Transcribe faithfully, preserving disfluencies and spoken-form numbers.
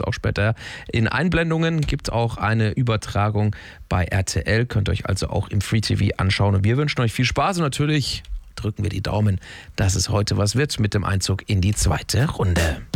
es auch später in Einblendungen. Gibt auch eine Übertragung bei R T L. Könnt ihr euch also auch im Free T V anschauen. Und wir wünschen euch viel Spaß und natürlich drücken wir die Daumen, dass es heute was wird mit dem Einzug in die zweite Runde.